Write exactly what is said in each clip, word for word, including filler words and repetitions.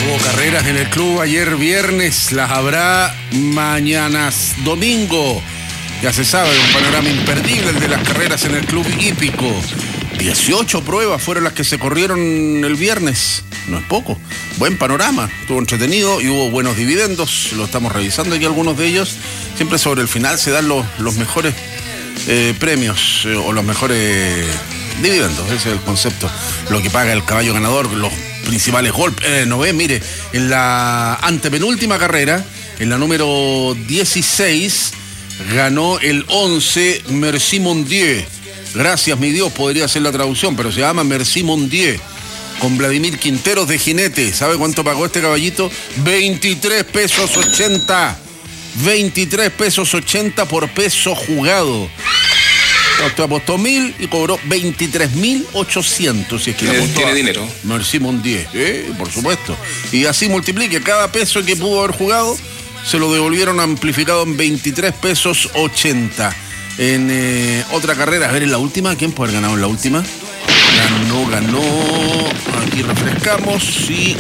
Hubo carreras en el club ayer viernes, las habrá mañanas domingo. Ya se sabe, un panorama imperdible el de las carreras en el club hípico. dieciocho pruebas fueron las que se corrieron el viernes. No es poco. Buen panorama, estuvo entretenido y hubo buenos dividendos. Lo estamos revisando aquí algunos de ellos. Siempre sobre el final se dan los, los mejores eh, premios eh, o los mejores dividendos. Ese es el concepto. Lo que paga el caballo ganador, los principales golpes. Eh, no ve, mire, en la antepenúltima carrera, en la número dieciséis, ganó el once Merci Mon Dieu. Gracias, mi Dios, podría ser la traducción, pero se llama Merci Mon Dieu, con Vladimir Quinteros de jinete. ¿Sabe cuánto pagó este caballito? veintitrés pesos ochenta. veintitrés pesos ochenta por peso jugado. Usted apostó mil y cobró veintitrés mil ochocientos. Si es que ¿Tiene, apostó ¿tiene a dinero? Merci Mon Dieu, eh, por supuesto. Y así multiplique cada peso que pudo haber jugado, se lo devolvieron amplificado en veintitrés pesos ochenta. En eh, otra carrera, a ver, en la última, ¿quién puede haber ganado en la última? Ganó, ganó, aquí refrescamos, y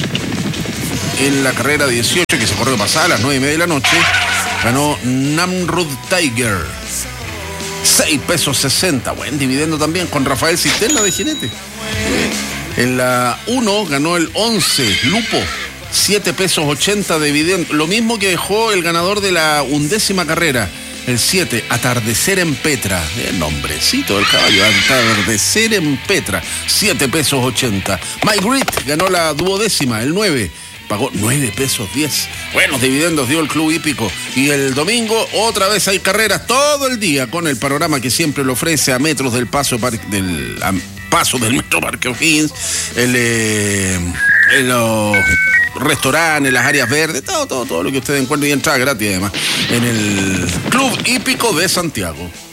en la carrera dieciocho, que se corrió pasada a las nueve y media de la noche, ganó Namrud Tiger, seis pesos sesenta, buen dividendo también, con Rafael Cisterna de jinete. En la uno ganó el once, Lupo, siete pesos ochenta de dividendo, lo mismo que dejó el ganador de la undécima carrera, el siete, Atardecer en Petra. El nombrecito del caballo, Atardecer en Petra, siete pesos ochenta. Mike Reed ganó la duodécima, el nueve, pagó nueve pesos diez. Buenos dividendos dio el club hípico. Y el domingo otra vez hay carreras todo el día, con el panorama que siempre le ofrece a metros del paso del a paso del Metro Parque O'Higgins, el, eh, el los restaurantes, las áreas verdes, todo, todo, todo lo que ustedes encuentren, y entrada gratis además, en el Club Hípico de Santiago.